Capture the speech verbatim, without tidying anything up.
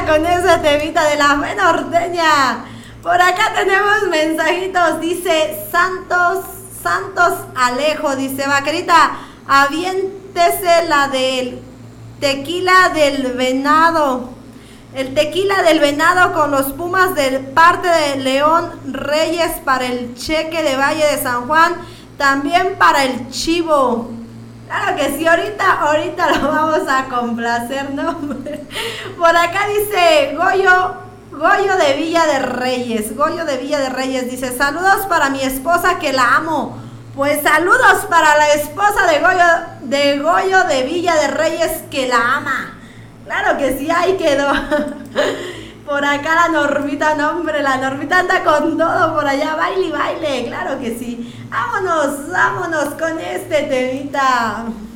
con ese temita de la fe norteña. Por acá tenemos mensajitos. Dice Santos, Santos Alejo. Dice, vaquerita, aviéntese la del tequila del venado. El tequila del venado con los Pumas de parte de León Reyes para el Cheque de Valle de San Juan. También para el Chivo. Claro que sí, ahorita, ahorita lo vamos a complacer, ¿no? Por acá dice Goyo, Goyo de Villa de Reyes. Goyo de Villa de Reyes dice, saludos para mi esposa que la amo. Pues saludos para la esposa de Goyo de, Goyo de Villa de Reyes que la ama. Claro que sí, ahí quedó. Por acá la Normita, no hombre, la Normita anda con todo por allá, baile y baile, claro que sí. Vámonos, vámonos con este temita.